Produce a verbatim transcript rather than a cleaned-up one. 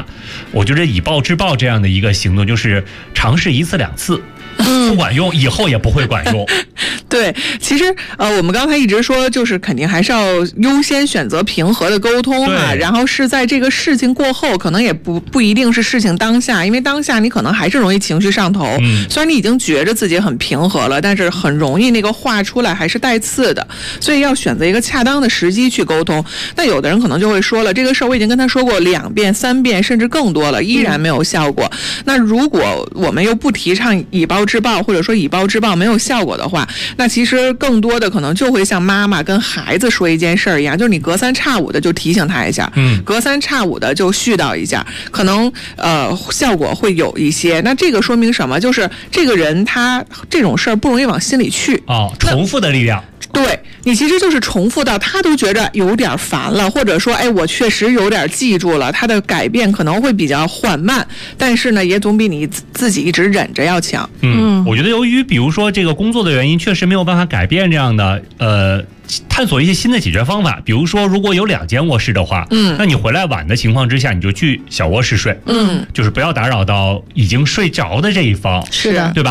家，我觉得以暴制暴这样的一个行动，就是尝试一次两次。不管用，以后也不会管用。 对，其实呃，我们刚才一直说，就是肯定还是要优先选择平和的沟通啊，然后是在这个事情过后，可能也不不一定是事情当下，因为当下你可能还是容易情绪上头。嗯，虽然你已经觉着自己很平和了，但是很容易那个话出来还是带刺的，所以要选择一个恰当的时机去沟通。那有的人可能就会说了，这个事儿我已经跟他说过两遍、三遍，甚至更多了，依然没有效果。嗯、那如果我们又不提倡以暴制暴，或者说以暴制暴没有效果的话，那其实更多的可能就会像妈妈跟孩子说一件事儿一样，就是你隔三差五的就提醒他一下，嗯，隔三差五的就絮叨一下，可能呃效果会有一些。那这个说明什么？就是这个人他这种事儿不容易往心里去。 哦，重复的力量。 对，你其实就是重复到他都觉着有点烦了，或者说哎我确实有点记住了，他的改变可能会比较缓慢，但是呢也总比你自己一直忍着要强。 嗯，我觉得由于比如说这个工作的原因，确实没有办法改变这样的呃探索一些新的解决方法。比如说如果有两间卧室的话，嗯，那你回来晚的情况之下，你就去小卧室睡，嗯，就是不要打扰到已经睡着的这一方， 是的， 对吧？